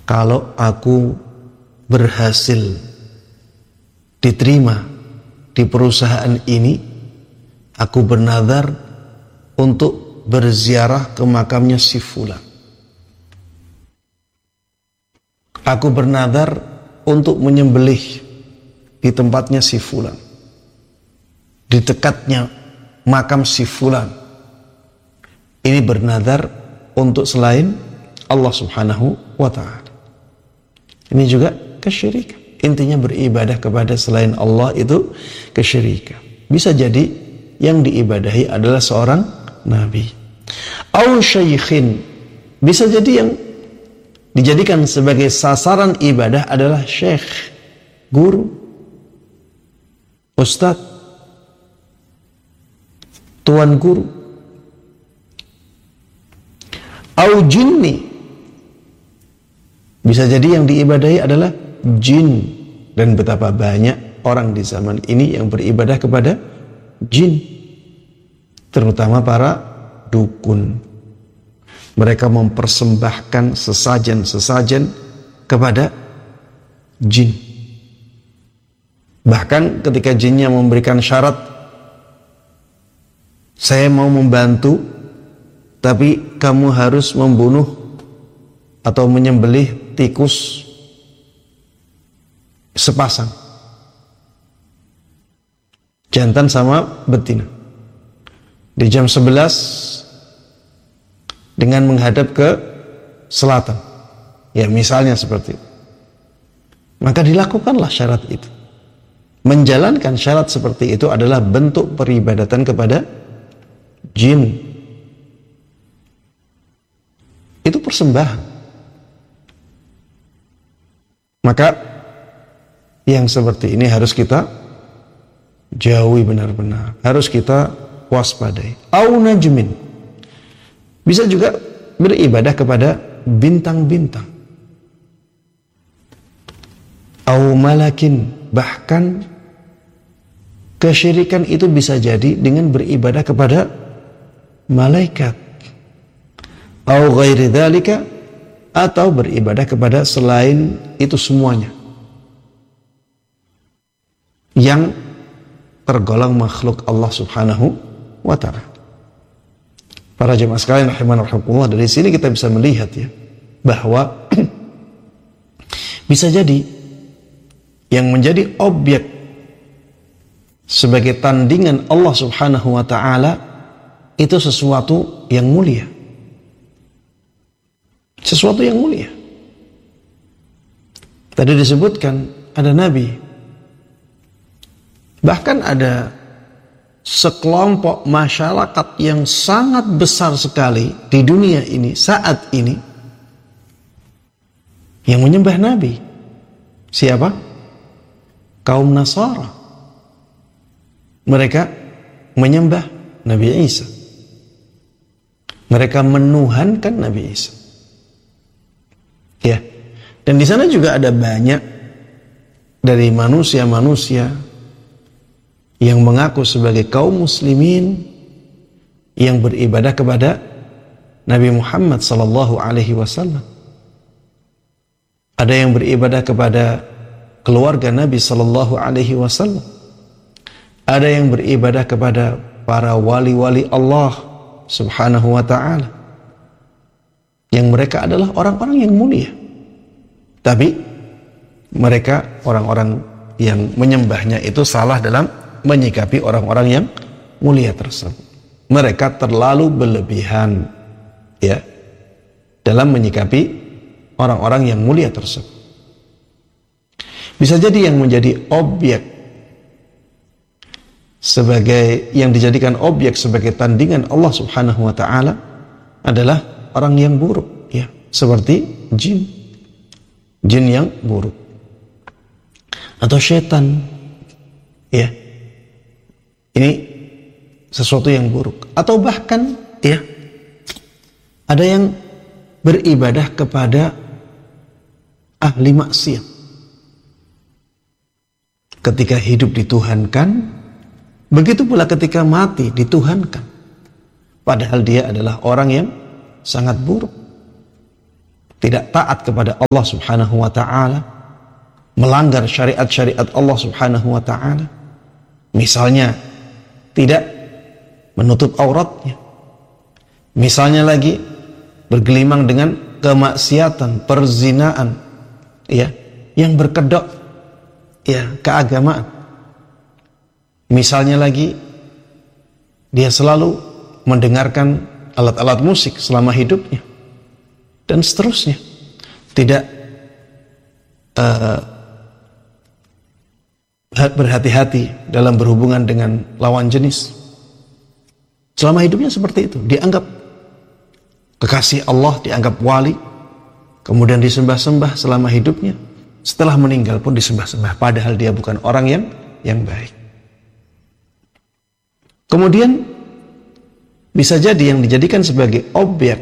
kalau aku berhasil diterima di perusahaan ini, aku bernazar untuk berziarah ke makamnya si fulan. Aku bernazar untuk menyembelih di tempatnya si fulan, di dekatnya makam si fulan. Ini bernazar untuk selain Allah Subhanahu wa ta'ala. Ini juga kesyirikan. Intinya beribadah kepada selain Allah itu kesyirikan. Bisa jadi yang diibadahi adalah seorang nabi. Au syaikhin. Bisa jadi yang dijadikan sebagai sasaran ibadah adalah syekh, guru, ustadz, tuan guru. Au jinni. Bisa jadi yang diibadahi adalah jin, dan betapa banyak orang di zaman ini yang beribadah kepada jin, terutama para dukun. Mereka mempersembahkan sesajen-sesajen kepada jin. Bahkan ketika jinnya memberikan syarat, saya mau membantu, tapi kamu harus membunuh atau menyembelih tikus sepasang, jantan sama betina, di jam 11 dengan menghadap ke selatan, ya misalnya seperti itu. Maka dilakukanlah syarat itu. Menjalankan syarat seperti itu adalah bentuk peribadatan kepada jin. Itu persembahan. Maka yang seperti ini harus kita jauhi benar-benar, harus kita waspadai. Au najmin. Bisa juga beribadah kepada bintang-bintang. Au malakin. Bahkan kesyirikan itu bisa jadi dengan beribadah kepada malaikat. Au ghairi dzalika, atau beribadah kepada selain itu semuanya yang tergolong makhluk Allah Subhanahu wa ta'ala. Para jemaah sekalian rahimanallah, dari sini kita bisa melihat ya, bahwa bisa jadi yang menjadi objek sebagai tandingan Allah Subhanahu wa ta'ala itu sesuatu yang mulia. Sesuatu yang mulia. Tadi disebutkan ada nabi, bahkan ada sekelompok masyarakat yang sangat besar sekali di dunia ini saat ini yang menyembah nabi. Siapa? Kaum Nasara. Mereka menyembah Nabi Isa. Mereka menuhankan Nabi Isa. Ya. Dan di sana juga ada banyak dari manusia-manusia yang mengaku sebagai kaum muslimin yang beribadah kepada Nabi Muhammad sallallahu alaihi wasallam. Ada yang beribadah kepada keluarga Nabi sallallahu alaihi wasallam. Ada yang beribadah kepada para wali-wali Allah Subhanahu wa ta'ala, yang mereka adalah orang-orang yang mulia. Tapi mereka, orang-orang yang menyembahnya itu salah dalam menyikapi orang-orang yang mulia tersebut. Mereka terlalu berlebihan ya dalam menyikapi orang-orang yang mulia tersebut. Bisa jadi yang menjadi objek sebagai, yang dijadikan objek sebagai tandingan Allah Subhanahu wa ta'ala adalah orang yang buruk ya, seperti jin yang buruk atau setan ya. Ini sesuatu yang buruk. Atau bahkan ya, ada yang beribadah kepada ahli maksiat. Ketika hidup dituhankan, begitu pula ketika mati dituhankan. Padahal dia adalah orang yang sangat buruk. tidak taat kepada Allah Subhanahu wa taala, melanggar syariat-syariat Allah Subhanahu wa taala. Misalnya tidak menutup auratnya. Misalnya lagi bergelimang dengan kemaksiatan, perzinaan, ya, yang berkedok ya keagamaan. Misalnya lagi dia selalu mendengarkan alat-alat musik selama hidupnya dan seterusnya. Tidak berhati-hati dalam berhubungan dengan lawan jenis. Selama hidupnya seperti itu, dianggap kekasih Allah, dianggap wali, kemudian disembah-sembah selama hidupnya. Setelah meninggal pun disembah-sembah, padahal dia bukan orang yang baik. Kemudian bisa jadi yang dijadikan sebagai objek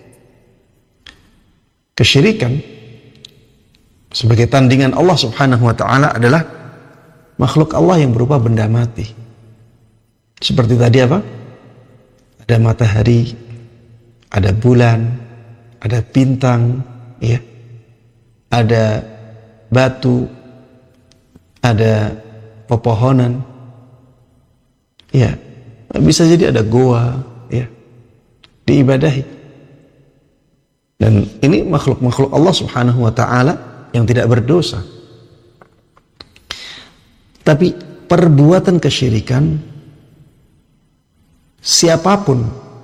kesyirikan sebagai tandingan Allah Subhanahu wa taala adalah makhluk Allah yang berupa benda mati. Seperti tadi apa? Ada matahari, ada bulan, ada bintang, ya. Ada batu, ada pepohonan. Ya. Bisa jadi ada goa, ya. Diibadahi. Dan ini makhluk-makhluk Allah Subhanahu wa taala yang tidak berdosa. Tapi perbuatan kesyirikan, siapapun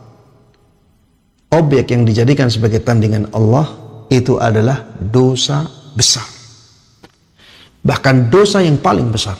objek yang dijadikan sebagai tandingan Allah, itu adalah dosa besar. Bahkan dosa yang paling besar.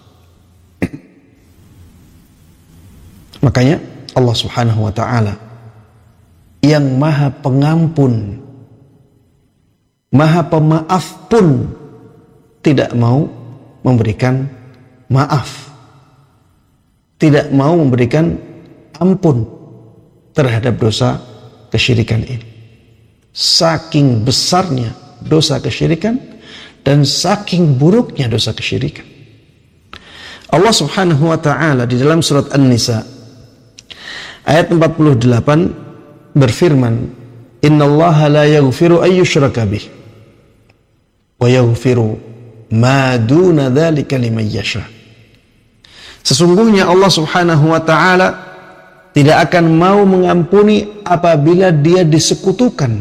Makanya Allah Subhanahu wa taala yang Maha Pengampun, Maha Pemaaf pun tidak mau memberikan maaf, tidak mau memberikan ampun terhadap dosa kesyirikan ini. Saking besarnya dosa kesyirikan dan saking buruknya dosa kesyirikan. Allah Subhanahu wa taala di dalam surat An-Nisa ayat 48 berfirman, "Innallaha la yaghfiru an yushraka bih wa yaghfiru ma duna dzalika liman yasha." Sesungguhnya Allah Subhanahu wa taala tidak akan mau mengampuni apabila dia disekutukan.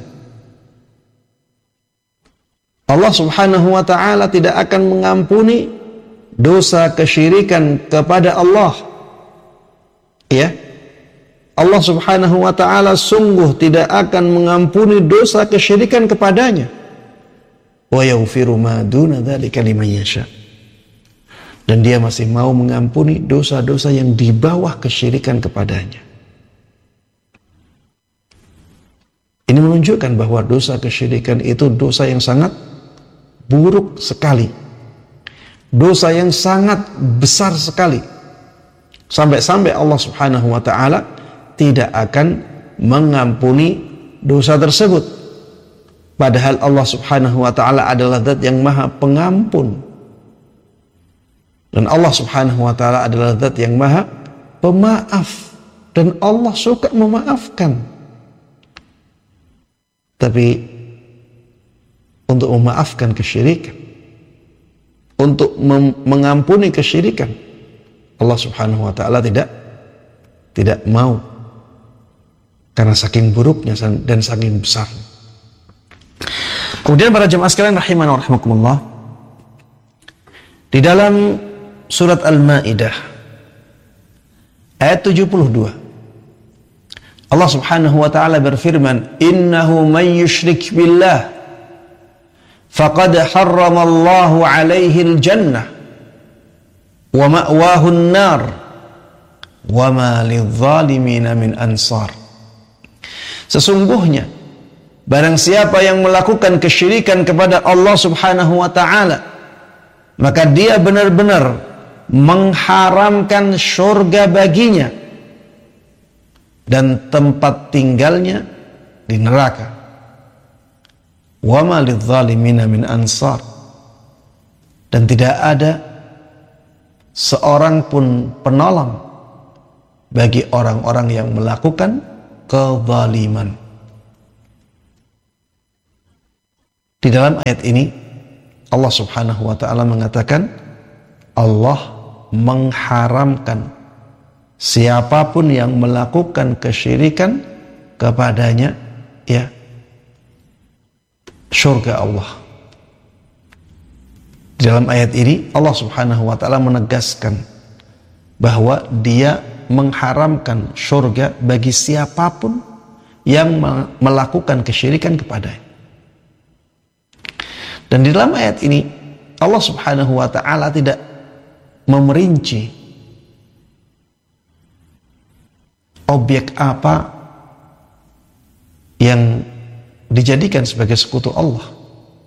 Allah Subhanahu wa taala tidak akan mengampuni dosa kesyirikan kepada Allah. Ya. Allah Subhanahu wa taala sungguh tidak akan mengampuni dosa kesyirikan kepadanya. Wa yaghfiru ma duna dzalika liman yasha. Dan dia masih mau mengampuni dosa-dosa yang di bawah kesyirikan kepadanya. Ini menunjukkan bahwa dosa kesyirikan itu dosa yang sangat buruk sekali. Dosa yang sangat besar sekali. Sampai-sampai Allah Subhanahu wa taala tidak akan mengampuni dosa tersebut. Padahal Allah Subhanahu wa taala adalah Zat yang Maha Pengampun. Dan Allah Subhanahu wa taala adalah Zat yang Maha Pemaaf. Dan Allah suka memaafkan. Tapi untuk memaafkan kesyirikan, untuk mengampuni kesyirikan, Allah Subhanahu wa taala tidak mau, karena saking buruknya dan saking besar. Kemudian para jemaah sekalian rahimani wa rahimakumullah, di dalam surat Al-Maidah ayat 72 Allah Subhanahu wa taala berfirman, "Innahu man yusyrik billah faqad harramallahu 'alaihi al-jannah wa ma'wahu an-nar wa ma lidh-dhalimin min ansar." Sesungguhnya barang siapa yang melakukan kesyirikan kepada Allah Subhanahu wa taala, maka dia benar-benar mengharamkan surga baginya dan tempat tinggalnya di neraka. Wa ma lidh-dhalimin min ansar. Dan tidak ada seorang pun penolong bagi orang-orang yang melakukan kezaliman. Di dalam ayat ini Allah Subhanahu wa taala mengatakan Allah mengharamkan siapapun yang melakukan kesyirikan kepadanya, ya, surga Allah. Di dalam ayat ini Allah Subhanahu wa taala menegaskan bahwa Dia mengharamkan surga bagi siapapun yang melakukan kesyirikan kepadanya. Dan di dalam ayat ini Allah Subhanahu wa taala tidak memerinci objek apa yang dijadikan sebagai sekutu Allah.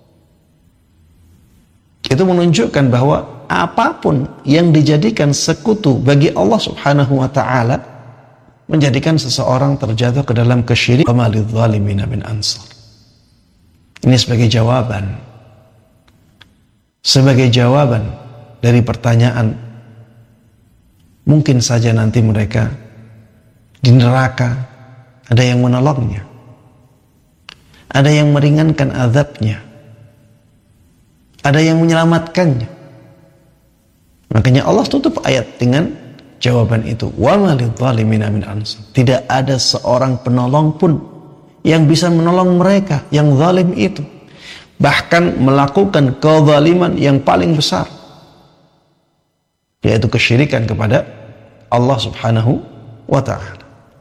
Itu menunjukkan bahwa apapun yang dijadikan sekutu bagi Allah Subhanahu wa taala menjadikan seseorang terjatuh ke dalam kesyirikan. Wa ma lidh-dhalimina min ansar. Ini sebagai jawaban dari pertanyaan, mungkin saja nanti mereka di neraka ada yang menolongnya, ada yang meringankan azabnya, ada yang menyelamatkannya. Makanya Allah tutup ayat dengan jawaban itu, wa ma lidh-dhalimina min ansar. Tidak ada seorang penolong pun yang bisa menolong mereka yang zalim itu, bahkan melakukan kezaliman yang paling besar, yaitu kesyirikan kepada Allah Subhanahu wa ta'ala.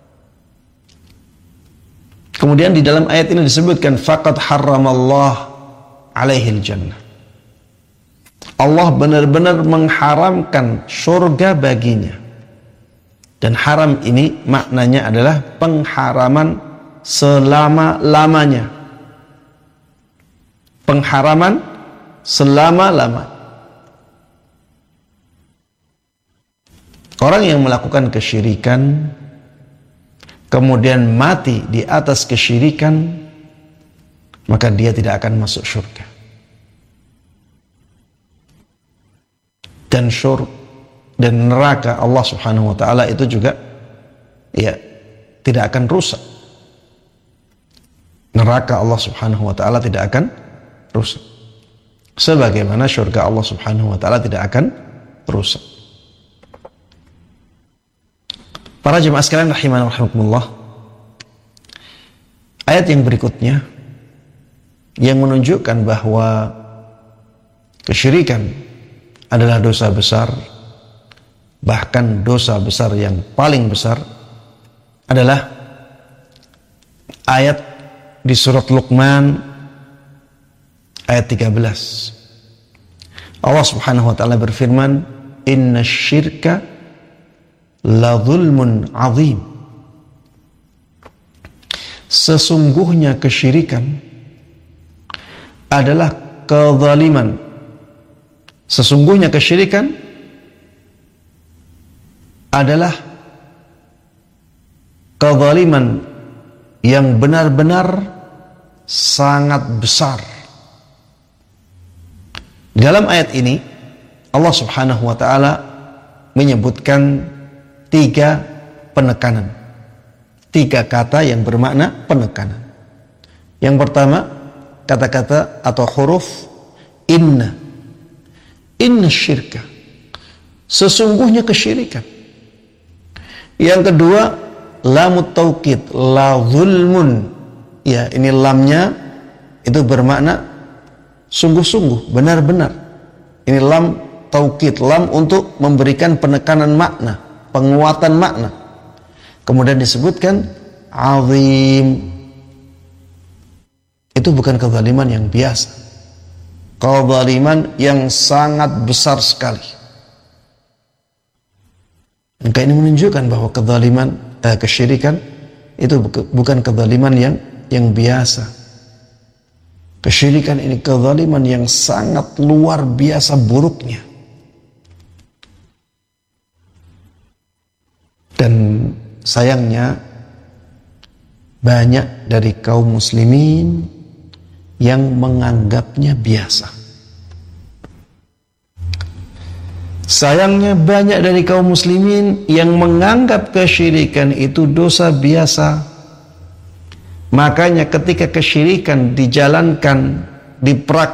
Kemudian di dalam ayat ini disebutkan faqad harramallah alaihil jannah. Allah benar-benar mengharamkan surga baginya. Dan haram ini maknanya adalah pengharaman selama-lamanya. Pengharaman selama-lamanya. Orang yang melakukan kesyirikan kemudian mati di atas kesyirikan, maka dia tidak akan masuk surga. Dan neraka Allah Subhanahu wa taala itu juga tidak akan rusak. Neraka Allah Subhanahu wa taala tidak akan rusak, sebagaimana surga Allah Subhanahu wa taala tidak akan rusak. Para jemaah sekalian rahimani wa rahimakumullah, ayat yang berikutnya yang menunjukkan bahwa kesyirikan adalah dosa besar, bahkan dosa besar yang paling besar, adalah ayat di surat Luqman ayat 13. Allah Subhanahu wa taala berfirman, "Innasyirka la dzulmun 'adzim." Sesungguhnya kesyirikan adalah kezaliman. Sesungguhnya kesyirikan adalah kezaliman yang benar-benar sangat besar. Dalam ayat ini Allah Subhanahu wa taala menyebutkan 3 penekanan. 3 kata yang bermakna penekanan. Yang pertama, kata-kata atau huruf inna. Inna syirka, sesungguhnya kesyirikan. Yang kedua, lamut taukid, la zulmun. Ya, ini lamnya itu bermakna sungguh-sungguh, benar-benar. Ini lam taukid, lam untuk memberikan penekanan makna, penguatan makna. Kemudian disebutkan azim. Itu bukan kezaliman yang biasa, kezaliman yang sangat besar sekali. Maka ini menunjukkan bahwa kezaliman, kesyirikan itu bukan kezaliman yang biasa. Kesyirikan ini kezaliman yang sangat luar biasa buruknya. Dan sayangnya banyak dari kaum muslimin yang menganggapnya biasa. Sayangnya banyak dari kaum muslimin yang menganggap kesyirikan itu dosa biasa. Makanya ketika kesyirikan dijalankan dipraktikkan